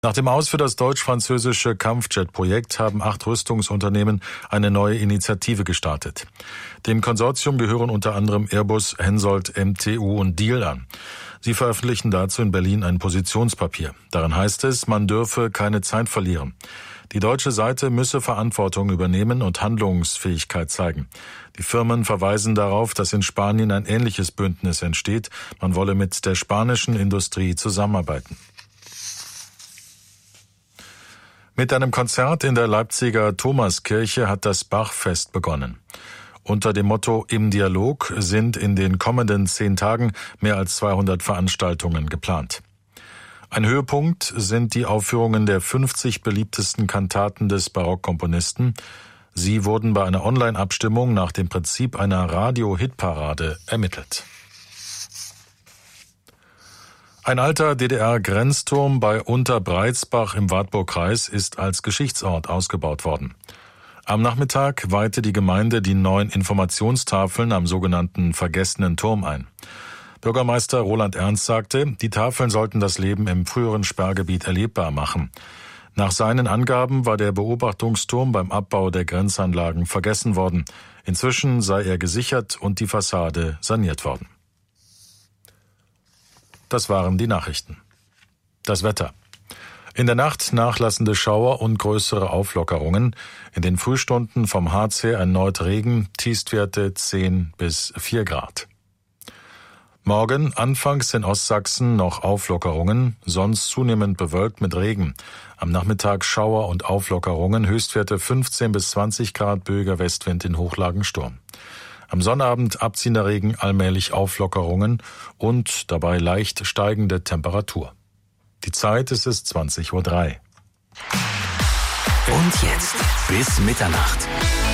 Nach dem Aus für das deutsch-französische Kampfjet-Projekt haben 8 Rüstungsunternehmen eine neue Initiative gestartet. Dem Konsortium gehören unter anderem Airbus, Hensoldt, MTU und Diehl an. Sie veröffentlichen dazu in Berlin ein Positionspapier. Darin heißt es, man dürfe keine Zeit verlieren. Die deutsche Seite müsse Verantwortung übernehmen und Handlungsfähigkeit zeigen. Die Firmen verweisen darauf, dass in Spanien ein ähnliches Bündnis entsteht. Man wolle mit der spanischen Industrie zusammenarbeiten. Mit einem Konzert in der Leipziger Thomaskirche hat das Bachfest begonnen. Unter dem Motto Im Dialog sind in den kommenden 10 Tagen mehr als 200 Veranstaltungen geplant. Ein Höhepunkt sind die Aufführungen der 50 beliebtesten Kantaten des Barockkomponisten. Sie wurden bei einer Online-Abstimmung nach dem Prinzip einer Radio-Hitparade ermittelt. Ein alter DDR-Grenzturm bei Unterbreizbach im Wartburgkreis ist als Geschichtsort ausgebaut worden. Am Nachmittag weihte die Gemeinde die neuen Informationstafeln am sogenannten Vergessenen Turm ein. Bürgermeister Roland Ernst sagte, die Tafeln sollten das Leben im früheren Sperrgebiet erlebbar machen. Nach seinen Angaben war der Beobachtungsturm beim Abbau der Grenzanlagen vergessen worden. Inzwischen sei er gesichert und die Fassade saniert worden. Das waren die Nachrichten. Das Wetter. In der Nacht nachlassende Schauer und größere Auflockerungen. In den Frühstunden vom Harz her erneut Regen, Tiefstwerte 10 bis 4 Grad. Morgen anfangs in Ostsachsen noch Auflockerungen, sonst zunehmend bewölkt mit Regen. Am Nachmittag Schauer und Auflockerungen, Höchstwerte 15 bis 20 Grad, böiger Westwind in Hochlagen Sturm. Am Sonnabend abziehender Regen, allmählich Auflockerungen und dabei leicht steigende Temperatur. Die Zeit ist es 20:03 Uhr. Und jetzt bis Mitternacht.